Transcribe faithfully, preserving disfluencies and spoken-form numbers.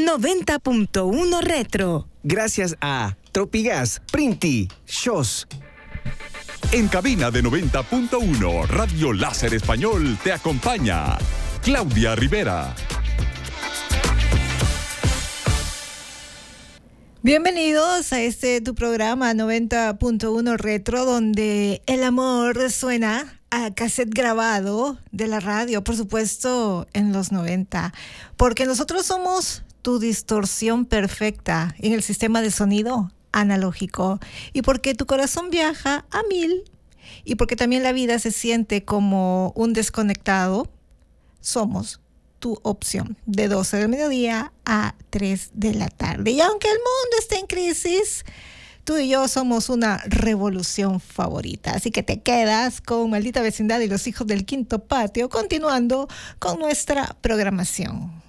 noventa punto uno Retro. Gracias a Tropigas, Printi, Shos. En cabina de noventa punto uno, Radio Láser Español te acompaña Claudia Rivera. Bienvenidos a este tu programa noventa punto uno Retro, donde el amor suena a cassette grabado de la radio, por supuesto en los noventa, porque nosotros somos tu distorsión perfecta en el sistema de sonido analógico, y porque tu corazón viaja a mil, y porque también la vida se siente como un desconectado, somos tu opción de doce del mediodía a tres de la tarde. Y aunque el mundo esté en crisis, tú y yo somos una revolución favorita. Así que te quedas con Maldita Vecindad y Los Hijos del Quinto Patio, continuando con nuestra programación.